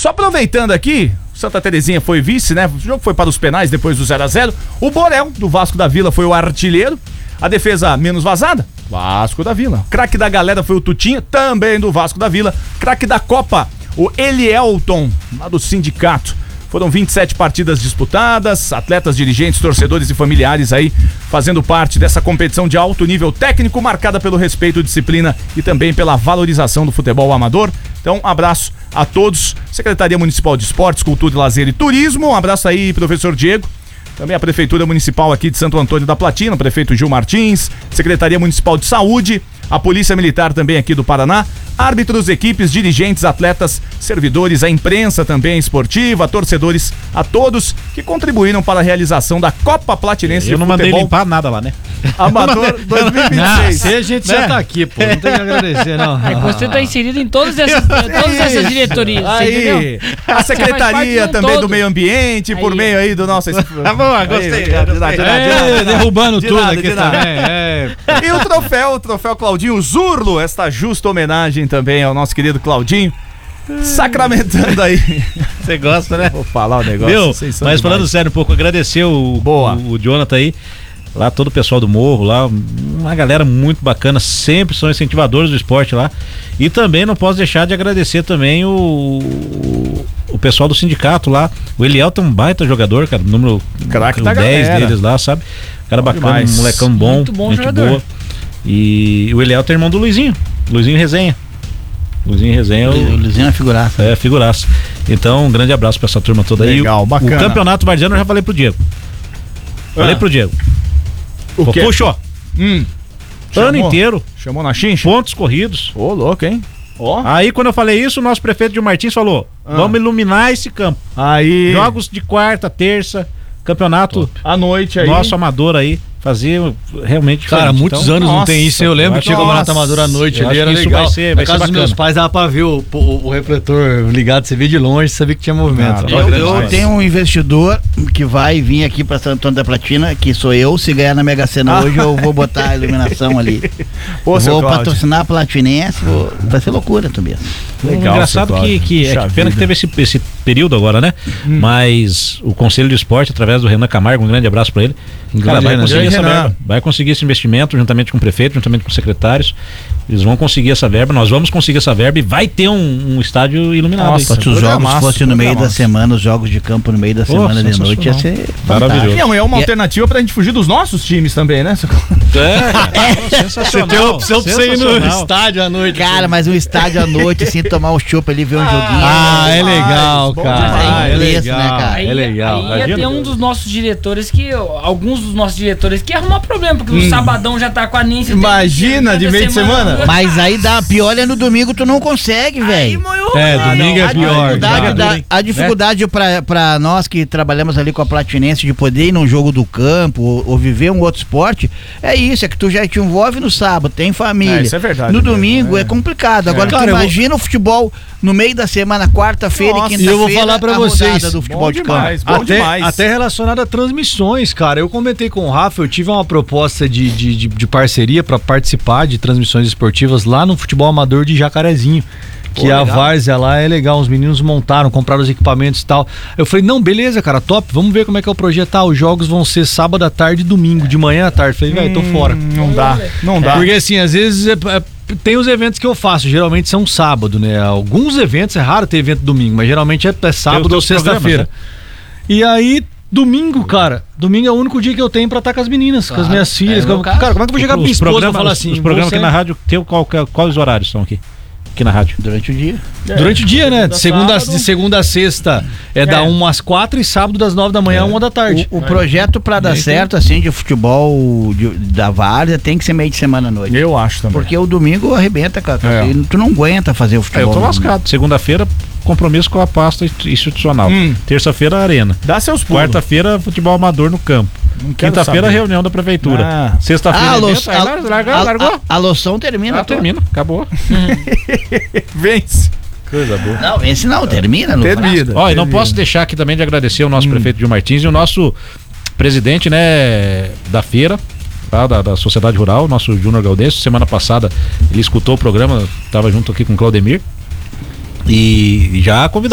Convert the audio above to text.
Só aproveitando aqui, Santa Terezinha foi vice, né? O jogo foi para os penais depois do 0-0. O Borel, do Vasco da Vila, foi o artilheiro. A defesa menos vazada, Vasco da Vila. Craque da galera foi o Tutinha, também do Vasco da Vila. Craque da Copa, o Elielton, lá do sindicato. Foram 27 partidas disputadas, atletas, dirigentes, torcedores e familiares aí fazendo parte dessa competição de alto nível técnico, marcada pelo respeito, disciplina e também pela valorização do futebol amador. Então, um abraço a todos. Secretaria Municipal de Esportes, Cultura, Lazer e Turismo. Um abraço aí, professor Diego. Também a Prefeitura Municipal aqui de Santo Antônio da Platina, o prefeito Gil Martins, Secretaria Municipal de Saúde, a Polícia Militar também aqui do Paraná, árbitros, equipes, dirigentes, atletas, servidores, a imprensa também esportiva, torcedores, a todos que contribuíram para a realização da Copa Platinense de Futebol. Eu não mandei limpar nada lá, né? Amador 2026. Se a gente já tá aqui, pô, não tem que agradecer, não. É que você tá inserido em todas essas diretorias, aí, a Secretaria também do Meio Ambiente, aí, por meio aí do nosso... Tá bom, gostei. Derrubando tudo aqui também. E o troféu Claudinho Zurlo, esta justa homenagem também ao nosso querido Claudinho, sacramentando aí. Você gosta, né? Vou falar o negócio. Mas falando sério um pouco, agradecer o Jonathan aí, lá todo o pessoal do Morro, lá, uma galera muito bacana, sempre são incentivadores do esporte lá. E também não posso deixar de agradecer também o pessoal do sindicato lá. O Elielton é um baita jogador, cara, número 10 deles lá, sabe? Cara bacana, demais. Um molecão bom, muito bom gente jogador. Boa. E o Elielton é irmão do Luizinho Resenha. O Luizinho é figuraça. É, figuraça. Então, um grande abraço pra essa turma toda aí. Legal, bacana. O Campeonato Varziano eu já falei pro Diego. O quê? Puxou. Ano inteiro. Chamou na chincha? Pontos corridos. Ô, louco, hein? Aí, quando eu falei isso, o nosso prefeito Gil Martins falou: vamos iluminar esse campo. Aí. Jogos de quarta, terça, campeonato à noite aí. Nosso amador aí. Fazia realmente. Cara, muitos anos não tem isso. Eu lembro que tinha campeonato amador à noite ali, era legal. Vai ser na casa dos meus pais dava pra ver o refletor ligado, você via de longe, você sabia que tinha movimento. Eu tenho um investidor que vai vir aqui pra Santo Antônio da Platina, que sou eu. Se ganhar na Mega Sena hoje, eu vou botar a iluminação ali. Vou patrocinar a Platinense, vai ser loucura, Tobias. Legal. Engraçado que é pena que teve esse período agora, né? Mas o Conselho de Esporte, através do Renan Camargo, um grande abraço pra ele. Vai conseguir esse investimento juntamente com o prefeito, juntamente com os secretários. Eles vão conseguir essa verba, nós vamos conseguir essa verba e vai ter um estádio iluminado. Nossa, se os jogos fossem no meio da semana, os jogos de campo no meio da semana de noite, ia ser maravilhoso. E é uma alternativa pra gente fugir dos nossos times também, né? Sensacional. Você tem a opção pra você ir no estádio à noite. Cara, mas um estádio à noite, assim, tomar um chopp ali, ver um joguinho. É legal, cara. É legal, né, cara? É legal. Aí ia ter alguns dos nossos diretores que arrumar problema, porque no sabadão já tá com a Nícia. Imagina, de meio de semana. Mas aí dá pior, é no domingo tu não consegue, velho. Domingo é pior. A dificuldade pra nós que trabalhamos ali com a Platinense de poder ir num jogo do campo ou viver um outro esporte, é isso, é que tu já te envolve no sábado, tem família. Isso é verdade. No domingo é complicado. Agora tu imagina o futebol no meio da semana, quarta-feira e quinta-feira. E eu vou falar pra vocês, do futebol de campo. Até relacionado a transmissões, cara. Eu comentei com o Rafa, eu tive uma proposta de parceria pra participar de transmissões esportivas lá no futebol amador de Jacarezinho. Que a várzea lá é legal, os meninos montaram, compraram os equipamentos e tal. Eu falei, não, beleza, cara, top, vamos ver como é que é o projeto. Os jogos vão ser sábado à tarde e domingo, de manhã à tarde. Eu falei, velho, tô fora. Não dá. Porque assim, às vezes tem os eventos que eu faço, geralmente são sábado, né? Alguns eventos, é raro ter evento domingo, mas geralmente é sábado ou sexta-feira. Né? E aí, domingo, cara, domingo é o único dia que eu tenho pra estar com as meninas, com as minhas filhas. Cara, como é que eu vou chegar pra minha esposa e falar assim? Os programas aqui na rádio, quais horários são aqui? Aqui na rádio. Durante o dia. Durante o dia, né? De segunda a sexta da 1 às 4 e sábado das 9 da manhã, 1 da tarde. O projeto pra dar certo, assim, de futebol da várzea tem que ser meio de semana à noite. Eu acho também. Porque o domingo arrebenta, cara. Tu não aguenta fazer o futebol. Eu tô lascado. Segunda-feira, compromisso com a pasta institucional. Terça-feira, arena. Dá seus pulos. Quarta-feira, futebol amador no campo. Quinta-feira, reunião da prefeitura. Sexta-feira, largou? A loção termina. Termina, acabou. Vence. Coisa boa. Não, vence não, termina. E não posso deixar aqui também de agradecer ao nosso prefeito Gil Martins e o nosso presidente, né, da feira, tá, da Sociedade Rural, nosso Júnior Gaudense. Semana passada ele escutou o programa, estava junto aqui com o Claudemir e já convidou